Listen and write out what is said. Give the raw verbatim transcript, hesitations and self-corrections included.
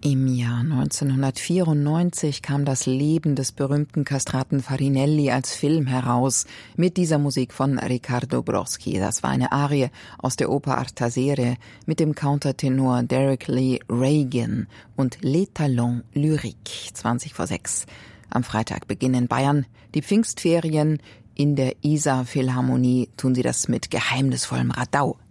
Im Jahr neunzehnhundertvierundneunzig kam das Leben des berühmten Kastraten Farinelli als Film heraus, mit dieser Musik von Riccardo Broschi. Das war eine Arie aus der Oper Artaserre mit dem Countertenor Derek Lee Reagan und Les Talents Lyriques. zwanzig vor sechs. Am Freitag beginnen in Bayern die Pfingstferien. In der Isar Philharmonie tun sie das mit geheimnisvollem Radau.